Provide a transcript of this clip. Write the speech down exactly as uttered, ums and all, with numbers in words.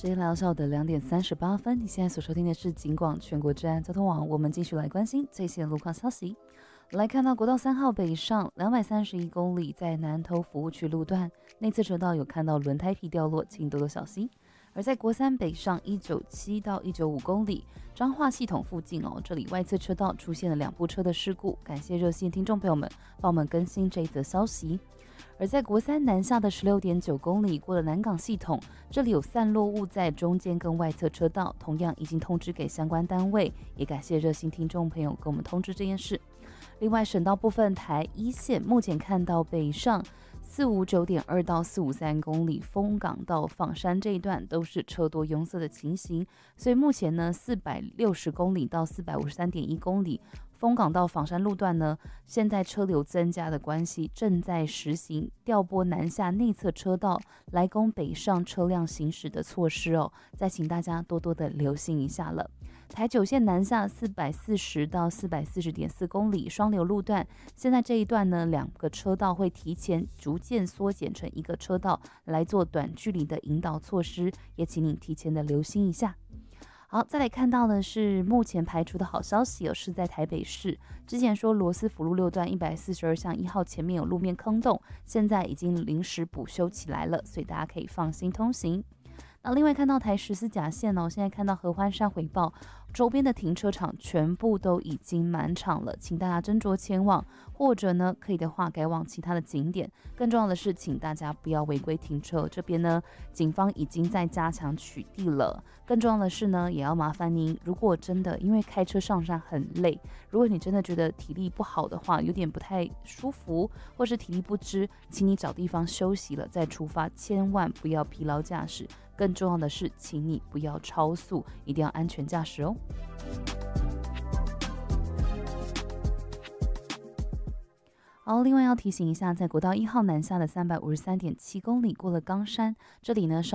时间来到下午的两点三十八分，你现在所收听的是警广全国治安交通网，我们继续来关心最新的路况消息。来看到国道三号北上两百三十一公里，在南投服务区路段内侧车道有看到轮胎皮掉落，请多多小心。而在国三北上一九七到一九五公里，彰化系统附近哦，这里外侧车道出现了两部车的事故，感谢热线听众朋友们帮我们更新这一则消息。而在国三南下的 十六点九公里，过了南港系统，这里有散落物在中间跟外侧车道，同样已经通知给相关单位，也感谢热心听众朋友跟我们通知这件事。另外省道部分，台一线目前看到北上四五九点二到四五三公里，丰港到枋山这一段都是车多拥塞的情形，所以目前呢四百六十公里到四百五十三点一公里，丰港到枋山路段呢，现在车流增加的关系，正在实行调拨南下内侧车道来供北上车辆行驶的措施哦，再请大家多多的留心一下了。台九线南下四百四十到四百四十点四公里双流路段，现在这一段呢，两个车道会提前逐渐缩减成一个车道，来做短距离的引导措施，也请你提前的留心一下。好，再来看到的是目前排除的好消息哦，是在台北市。之前说罗斯福路六段一百四十二巷一号前面有路面坑洞，现在已经临时补修起来了，所以大家可以放心通行。那另外看到台十四甲线哦，现在看到合欢山回报，周边的停车场全部都已经满场了，请大家斟酌前往，或者呢可以的话改往其他的景点。更重要的是，请大家不要违规停车，这边呢警方已经在加强取缔了。更重要的是呢，也要麻烦您，如果真的因为开车上山很累，如果你真的觉得体力不好的话，有点不太舒服，或是体力不支，请你找地方休息了再出发，千万不要疲劳驾驶。更重要的是，请你不要超速，一定要安全驾驶哦。好，另外要提醒一下，在国道一号南下的三百五十三点七公里，过了冈山，这里呢